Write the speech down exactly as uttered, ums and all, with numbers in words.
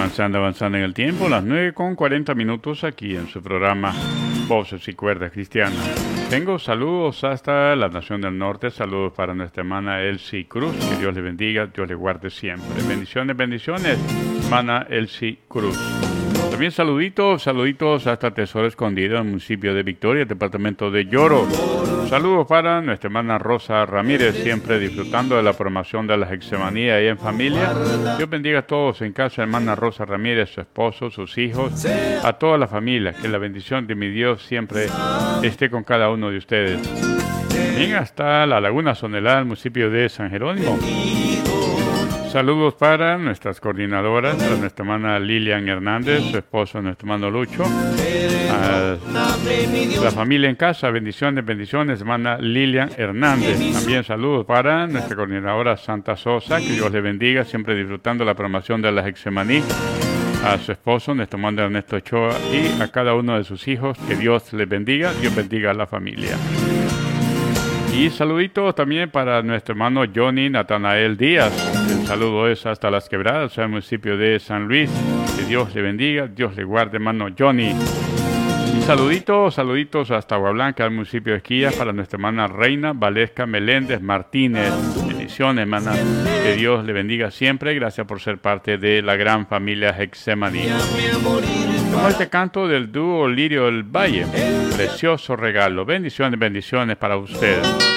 Avanzando, avanzando en el tiempo, las nueve con cuarenta minutos aquí en su programa Voces y Cuerdas Cristianas. Tengo saludos hasta la Nación del Norte, saludos para nuestra hermana Elsie Cruz, que Dios le bendiga, Dios le guarde siempre. Bendiciones, bendiciones, hermana Elsie Cruz. También saluditos, saluditos hasta Tesoro Escondido, en el municipio de Victoria, departamento de Lloro. Saludos para nuestra hermana Rosa Ramírez, siempre disfrutando de la promoción de la Gexemanía y en familia. Dios bendiga a todos en casa, hermana Rosa Ramírez, su esposo, sus hijos, a toda la familia. Que la bendición de mi Dios siempre esté con cada uno de ustedes. Bien, hasta la Laguna Sonelá, el municipio de San Jerónimo. Saludos para nuestras coordinadoras, a nuestra hermana Lilian Hernández, su esposo, nuestro hermano Lucho, a la familia en casa, bendiciones, bendiciones, hermana Lilian Hernández. También saludos para nuestra coordinadora Santa Sosa, que Dios le bendiga, siempre disfrutando la programación de la Gexemaní, a su esposo, nuestro hermano Ernesto Ochoa, y a cada uno de sus hijos, que Dios les bendiga, Dios bendiga a la familia. Y saluditos también para nuestro hermano Johnny Natanael Díaz. El saludo es hasta Las Quebradas, el municipio de San Luis. Que Dios le bendiga, Dios le guarde, hermano Johnny. Y saluditos, saluditos hasta Agua Blanca, el municipio de Esquillas, para nuestra hermana Reina Valesca Meléndez Martínez. Bendiciones, hermana. Que Dios le bendiga siempre. Gracias por ser parte de la gran familia Gexemaní. Como este canto del dúo Lirio del Valle, precioso regalo. Bendiciones, bendiciones para ustedes.